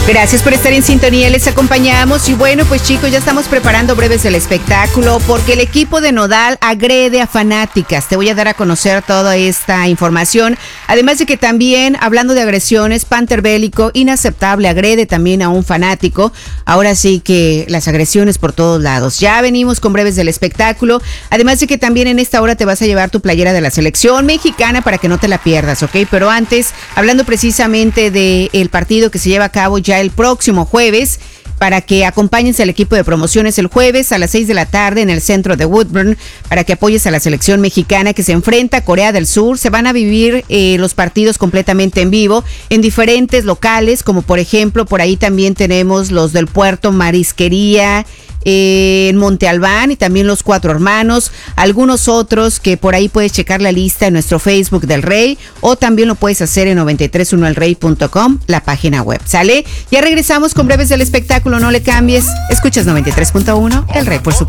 Gracias por estar en sintonía, les acompañamos. Y bueno, pues chicos, ya estamos preparando breves del espectáculo porque el equipo de Nodal agrede a fanáticas. Te voy a dar a conocer toda esta información. Además de que también, hablando de agresiones, Panther Bélico, inaceptable, agrede también a un fanático. Ahora sí que las agresiones por todos lados. Ya venimos con breves del espectáculo. Además de que también en esta hora te vas a llevar tu playera de la selección mexicana para que no te la pierdas, ¿ok? Pero antes, hablando precisamente del partido que se lleva a cabo ya el próximo jueves, para que acompañes al equipo de promociones el jueves a las 6 de la tarde en el centro de Woodburn, para que apoyes a la selección mexicana que se enfrenta a Corea del Sur. Se van a vivir los partidos completamente en vivo en diferentes locales, como por ejemplo, por ahí también tenemos los del Puerto Marisquería, en Monte Albán, y también los Cuatro Hermanos, algunos otros que por ahí puedes checar la lista en nuestro Facebook del Rey, o también lo puedes hacer en 931elrey.com, la página web, ¿sale? Ya regresamos con breves del espectáculo, no le cambies, escuchas 93.1, El Rey por su